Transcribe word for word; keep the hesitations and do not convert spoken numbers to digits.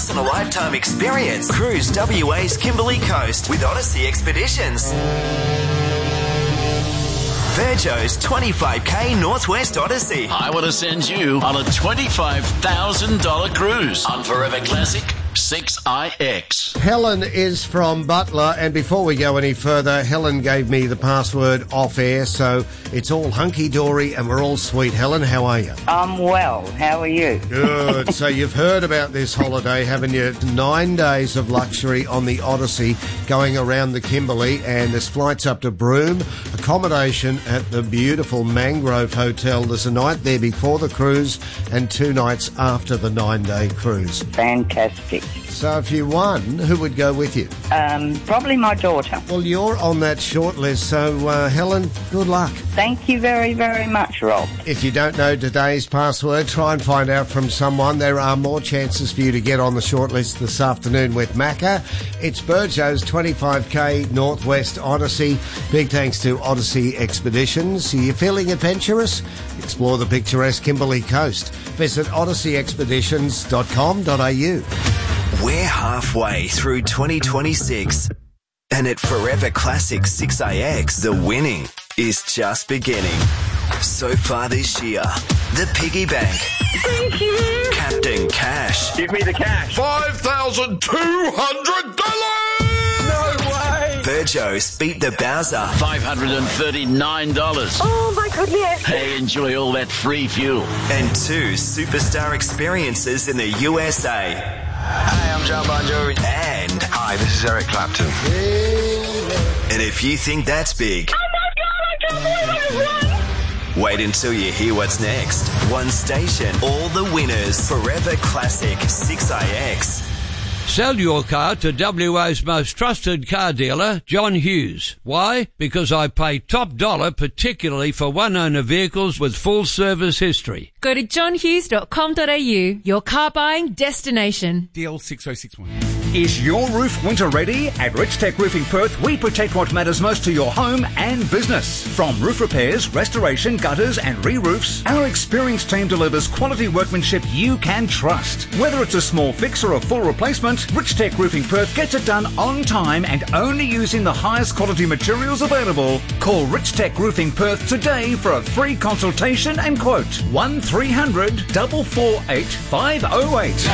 once-in-a-lifetime experience. Cruise W A's Kimberley Coast with Odyssey Expeditions. Virgo's twenty-five K Northwest Odyssey. I want to send you on a twenty-five thousand dollars cruise on Forever Classic six I X. Helen is from Butler, and before we go any further, Helen gave me the password off air, so it's all hunky-dory and we're all sweet. Helen, how are you? I'm well. How are you? Good. So you've heard about this holiday, haven't you? Nine days of luxury on the Odyssey going around the Kimberley, and there's flights up to Broome, accommodation at the beautiful Mangrove Hotel. There's a night there before the cruise and two nights after the nine-day cruise. Fantastic. So if you won, who would go with you? Um, probably my daughter. Well, you're on that short list, so uh, Helen, good luck. Thank you very, very much, Rob. If you don't know today's password, try and find out from someone. There are more chances for you to get on the short list this afternoon with Macca. It's Burjo's twenty-five K Northwest Odyssey. Big thanks to Odyssey Expeditions. Are you feeling adventurous? Explore the picturesque Kimberley Coast. Visit odyssey expeditions dot com dot a u. We're halfway through twenty twenty-six, and at Forever Classic six I X, the winning is just beginning. So far this year, the piggy bank. Thank you. Captain Cash. Give me the cash. five thousand two hundred dollars! No way. Virgos beat the Bowser. five hundred thirty-nine dollars. Oh, my goodness. Hey, enjoy all that free fuel. And two superstar experiences in the U S A. Hi, I'm John Bon Jovi. And... Hi, this is Eric Clapton. And if you think that's big... Oh, my God, I can't believe I won. Wait until you hear what's next. One station, all the winners. Forever Classic six I X. Sell your car to W A's most trusted car dealer, John Hughes. Why? Because I pay top dollar, particularly for one-owner vehicles with full service history. Go to john hughes dot com dot a u, your car buying destination. D L six oh six one. Is your roof winter ready? At Rich Tech Roofing Perth, we protect what matters most to your home and business. From roof repairs, restoration, gutters and re-roofs, our experienced team delivers quality workmanship you can trust. Whether it's a small fix or a full replacement, Rich Tech Roofing Perth gets it done on time and only using the highest quality materials available. Call Rich Tech Roofing Perth today for a free consultation and quote one three hundred, four four eight, five oh eight.